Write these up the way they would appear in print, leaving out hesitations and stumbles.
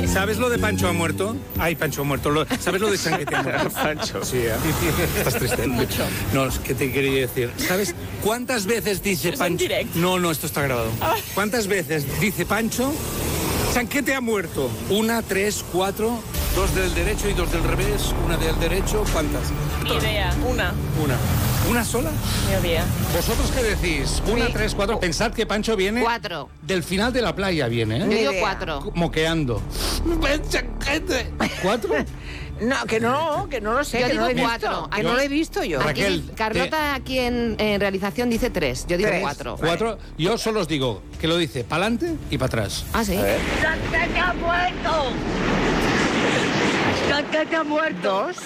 ¿Sabes lo de Pancho ha muerto? Ay, Pancho ha muerto. ¿Sabes lo de Chanquete ha muerto? Pancho. Sí, ¿eh? Estás triste. Mucho. No, es que te quería decir. ¿Sabes cuántas veces dice Pancho? No, esto está grabado. ¿Cuántas veces dice Pancho? Chanquete ha muerto. 1, 3, 4, 2 del derecho y 2 del revés. 1 del derecho. ¿Cuántas? Ni idea. Una. ¿Una sola? Ni idea. ¿Vosotros qué decís? 1, 3, 4. Pensad que Pancho viene... 4. Del final de la playa viene, Yo ¿eh? digo 4. Moqueando. ¡Chanquete! ¿4? No, que no lo sé. Yo que digo no lo he 4. visto, que no lo he visto yo. Aquí, Raquel, Carlota aquí en realización dice 3. Yo digo 4. 4. Yo solo os digo que lo dice para adelante y para atrás. Ah, sí. ¡Chanquete ha muerto! ¡Chanquete ha muerto! 2,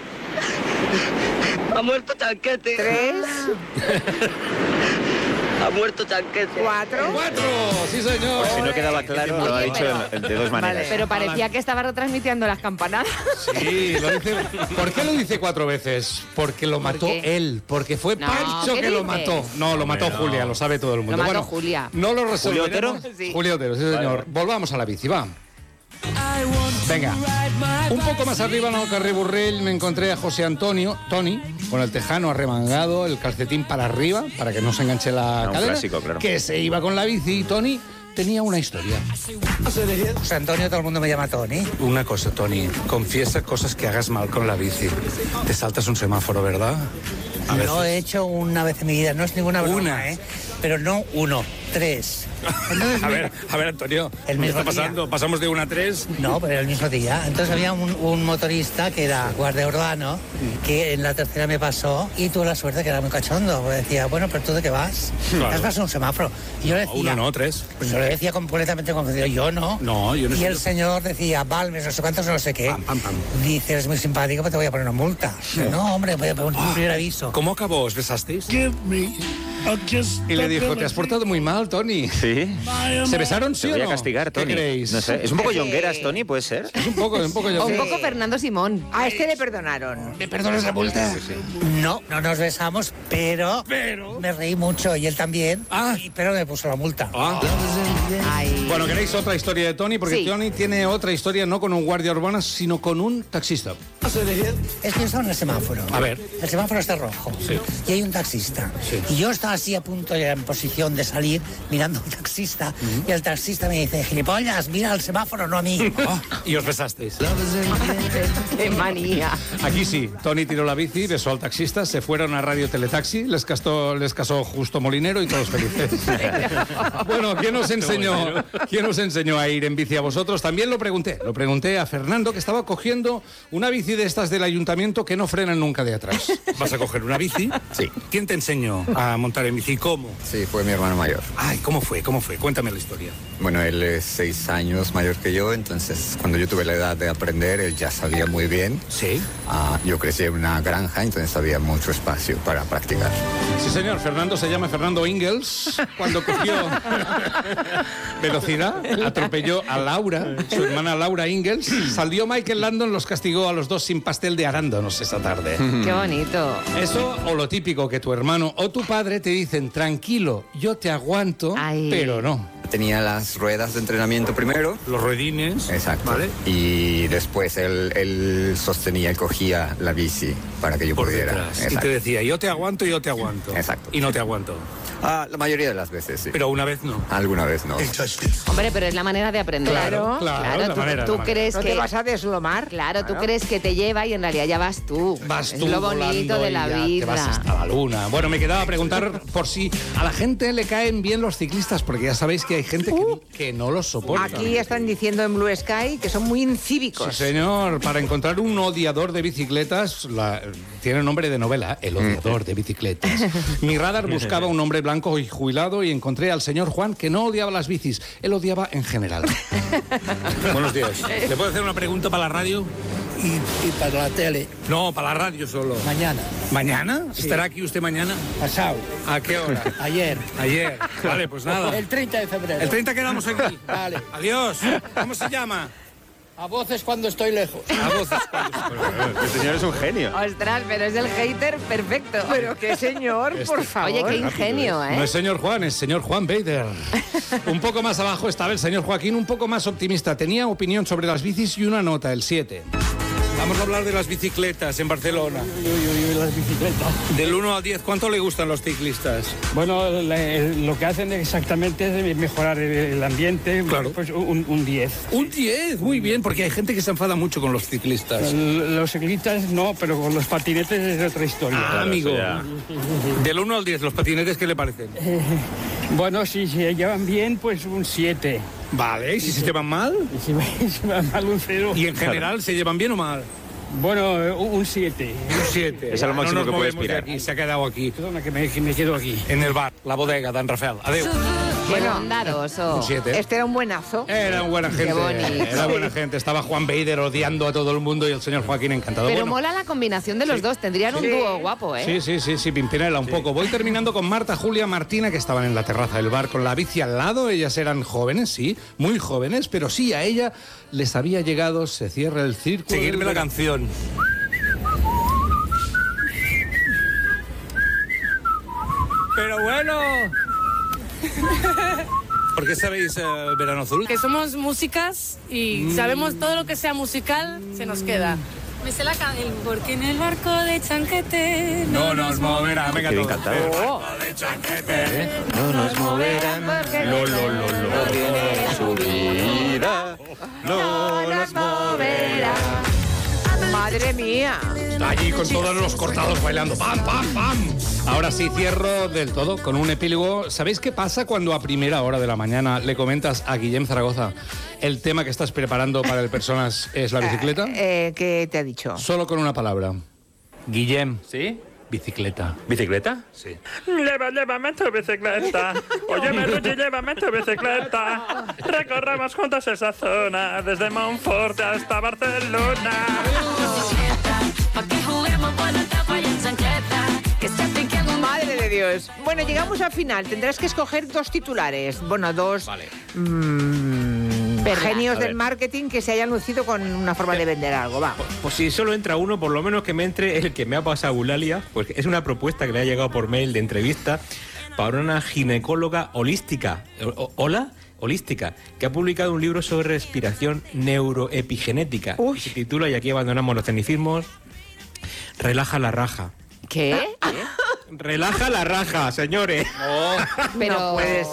¡Ha muerto Chanquete! 3, ¡Ha muerto Chanquete! 4. 4. Sí, señor. Por si no quedaba claro, lo ha Oye, dicho de dos maneras. Pero parecía que estaba retransmitiendo las campanadas. Sí, lo dice. ¿Por qué lo dice 4 veces? Porque lo mató qué? él. Porque fue No, Pancho ¿qué que lo dices? mató. No, lo mató Julia, lo sabe todo el mundo. Lo mató Bueno, Julia. No lo resolveremos. ¿Julio Otero? Sí. Julio Otero, sí, señor. Volvamos a la bici, va. Venga, un poco más arriba en el carrer Burrell me encontré a José Antonio, Tony, con el tejano arremangado, el calcetín para arriba, para que no se enganche la Un cadera, clásico, claro. que se iba con la bici y Tony tenía una historia. José Antonio, todo el mundo me llama Tony. Una cosa, Tony, confiesa cosas que hagas mal con la bici. Te saltas un semáforo, ¿verdad? A Lo he veces. hecho una vez en mi vida, no es ninguna broma, Una. ¿eh? Pero no 1, 3. Entonces, A ver, Antonio, El ¿qué mismo está pasando? Pasamos de 1 a 3. No, pero el mismo día. Entonces había un motorista que era guardia urbano, que en la tercera me pasó y tuve la suerte que era muy cachondo. Porque decía, bueno, pero ¿tú de qué vas? Claro. Has pasado un semáforo. Y yo le decía... 1 no, 3. Pues yo le decía completamente confundido, yo no. No, yo no Y sé. el señor decía, Balmes, no sé cuántos, no sé qué. Pam, pam, pam. Dice, eres muy simpático, pero te voy a poner una multa. No, hombre, voy a poner un primer aviso. ¿Cómo acabó? ¿Os besasteis? Y le dijo, te has portado muy mal, Tony. Sí. ¿Se besaron, sí Te o voy no? a castigar, Tony. ¿Qué creéis? No sé. Es un poco Jongueras, Tony, ¿puede ser? Es un poco O yo un creo. poco Fernando Simón. A este le perdonaron. ¿Me perdonas la multa? No, no nos besamos, pero me reí mucho y él también. Ah. Pero me puso la multa. Ah. Ay. Bueno, ¿queréis otra historia de Tony? Porque Sí. Tony tiene otra historia no con un guardia urbano, sino con un taxista. Es que yo estaba en el semáforo. A ver. El semáforo está rojo. Sí. Y hay un taxista. Sí. Y yo estaba así a punto, ya en posición de salir, mirando al taxista. Y el taxista me dice, gilipollas, mira al semáforo, no a mí. Y os besasteis. ¡Qué manía! Aquí sí, Tony tiró la bici, besó al taxista, se fueron a Radio Teletaxi, les casó Justo Molinero y todos felices. Bueno, ¿quién nos enseñó a ir en bici a vosotros? También lo pregunté a Fernando, que estaba cogiendo una bici de estas del ayuntamiento que no frenan nunca de atrás. ¿Vas a coger una bici? Sí. ¿Quién te enseñó a montar en bici? ¿Cómo? Sí, fue mi hermano mayor. Ay, ¿cómo fue? Cuéntame la historia. Bueno, él es 6 años mayor que yo, entonces cuando yo tuve la edad de aprender, él ya sabía muy bien. ¿Sí? Yo crecí en una granja, entonces había mucho espacio para practicar. Sí, señor. Fernando se llama Fernando Ingalls. Cuando cogió velocidad, atropelló a Laura, su hermana Laura Ingalls. Salió Michael Landon, los castigó a los dos sin pastel de arándanos esa tarde. ¡Qué bonito! Eso o lo típico que tu hermano o tu padre te dicen, tranquilo, yo te aguanto, Ay. pero no. Tenía las ruedas de entrenamiento primero. Los ruedines. Exacto. ¿Vale? Y después él sostenía y cogía la bici para que yo Por pudiera. detrás. Y Exacto. te decía, yo te aguanto. Exacto. Y no te aguanto. La mayoría de las veces, sí. Pero una vez no. Alguna vez no. Hombre, pero es la manera de aprender. Claro, la tú, manera, tú la manera. crees ¿No que... te vas a deslomar? Claro, tú crees que te lleva y en realidad ya vas tú. Vas es tú lo bonito volando de y la ya vida. te vas hasta la luna. Bueno, me quedaba a preguntar por si a la gente le caen bien los ciclistas, porque ya sabéis que hay gente que no los soporta. Aquí están diciendo en Blue Sky que son muy incívicos. Sí, señor. Para encontrar un odiador de bicicletas, tiene nombre de novela, El odiador de bicicletas. Mi radar buscaba un hombre blanco y jubilado y encontré al señor Juan, que no odiaba las bicis, él odiaba en general. Buenos días. ¿Le puedo hacer una pregunta para la radio? Y para la tele, No, para la radio solo. mañana, ¿Mañana? ¿Estará aquí usted mañana? pasado, ¿A qué hora? ayer, Ayer. Vale, pues nada. el 30 de febrero. El 30 quedamos aquí. Vale. Adiós. ¿Cómo se llama? A voces cuando estoy lejos. A voces El señor es un genio. Ostras, pero es el hater perfecto. Pero qué señor, por favor. Oye, qué ingenio, ¿eh? No es señor Juan, es señor Juan Bader. Un poco más abajo estaba el señor Joaquín, un poco más optimista. Tenía opinión sobre las bicis y una nota, el 7. Vamos a hablar de las bicicletas en Barcelona. Las bicicletas. Del 1 al 10, ¿cuánto le gustan los ciclistas? Bueno, lo que hacen exactamente es mejorar el ambiente. Claro. Pues un 10. Un 10, muy bien, porque hay gente que se enfada mucho con los ciclistas. Los ciclistas no, pero con los patinetes es otra historia. Ah, amigo. Del 1 al 10, ¿los patinetes qué le parecen? Bueno, si se llevan bien, pues un 7. Vale, ¿y si se llevan mal? Y si va mal, un 0. ¿Y en general se llevan bien o mal? Bueno, un 7. Un 7. Es lo máximo que puede aspirar. Y se ha quedado aquí, Perdona, que me quedo aquí. en el bar, la bodega, Dan Rafael. Adiós. Qué bondadoso. Un 7. Este era un buenazo. Era buena gente. Qué bonito. Era buena gente. Estaba Juan Bader odiando a todo el mundo y el señor Joaquín encantado. Pero Bueno, mola la combinación de los dos. Tendrían un dúo guapo, ¿eh? Sí, Pimpinela un poco. Voy terminando con Marta, Julia, Martina, que estaban en la terraza del bar con la bici al lado. Ellas eran jóvenes, sí, muy jóvenes, pero sí, a ella les había llegado, se cierra el círculo. Seguirme la canción. Pero bueno. ¿Por qué sabéis Verano Azul? Que somos músicas y sabemos todo lo que sea musical, se nos queda. Me sé la canción. Porque en el barco de Chanquete No nos moverá. Venga, Qué bien todo. cantado. No nos moverán. Su vida. No nos moverá. Madre mía. Está allí con todos los cortados bailando. ¡Pam, pam, pam! Ahora sí, cierro del todo con un epílogo. ¿Sabéis qué pasa cuando a primera hora de la mañana le comentas a Guillem Zaragoza el tema que estás preparando para el Personas es la bicicleta? ¿Qué te ha dicho? Solo con una palabra. Guillem. ¿Sí? Bicicleta. ¿Bicicleta? Sí. Llévame tu bicicleta. Óyeme, Luigi, llévame tu bicicleta. Recorramos juntos esa zona, desde Montfort hasta Barcelona. Madre de Dios. Bueno, llegamos al final. Tendrás que escoger dos titulares. Bueno, dos Vale. genios A del ver. marketing que se hayan lucido con una forma de vender algo. Va. Pues si solo entra uno, por lo menos que me entre el que me ha pasado Eulalia, pues es una propuesta que le ha llegado por mail de entrevista para una ginecóloga holística. ¿Hola? Holística, que ha publicado un libro sobre respiración neuroepigenética. Uy. Se titula, y aquí abandonamos los tecnicismos, Relaja la raja. ¿Qué? Relaja la raja, señores. Pero, No puede